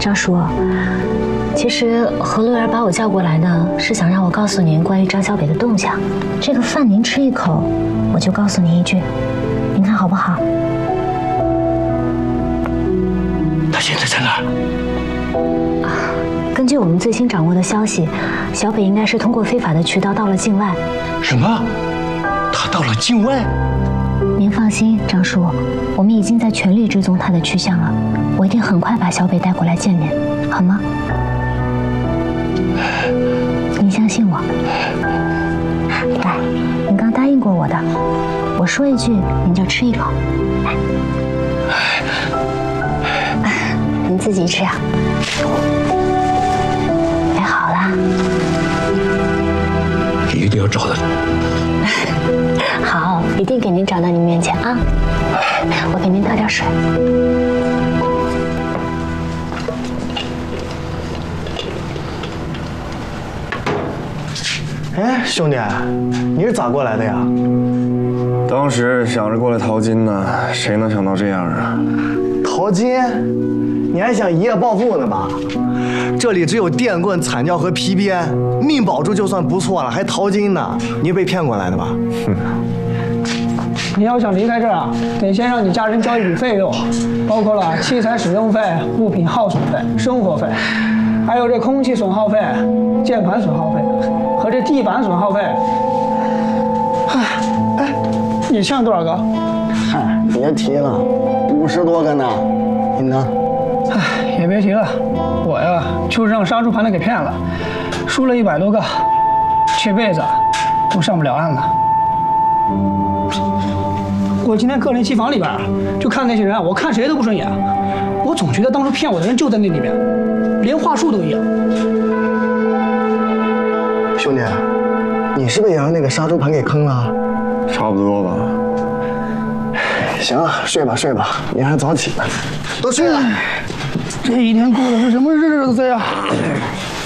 张叔，其实何洛儿把我叫过来呢，是想让我告诉您关于张小北的动向。这个饭您吃一口，我就告诉您一句，您看好不好？ 他现在在哪儿？ 根据我们最新掌握的消息，小北应该是通过非法的渠道到了境外。 什么？他到了境外？ 您放心，张叔，我们已经在全力追踪他的去向了。我一定很快把小北带过来见您，好吗？您相信我。来，您刚答应过我的，我说一句您就吃一口。来，您自己吃啊。哎，好啦。 一定要找到他。 好，一定给您找到您面前啊！我给您倒点水。 哎，兄弟，你是咋过来的呀？ 当时想着过来淘金呢，谁能想到这样啊？ 淘金？你还想一夜暴富呢吧？这里只有电棍、惨叫和皮鞭，命保住就算不错了，还淘金呢？你被骗过来的吧？ 你要想离开这儿啊，得先让你家人交一笔费用，包括了器材使用费、物品耗损费、生活费，还有这空气损耗费、键盘损耗费和这地板损耗费。哎，你欠了多少个？ 嗨，别提了，50多个呢。你呢？ 哎，也别提了，我呀就是让杀猪盘的给骗了，输了100多个，这辈子都上不了岸了。我今天个人机房里边就看那些人，我看谁都不顺眼，我总觉得当初骗我的人就在那里面，连话术都一样。 兄弟，你是不是也让那个杀猪盘给坑了？ 差不多吧。 行了，睡吧睡吧，明天早起呢。都睡了。 这一天过的是什么日子呀？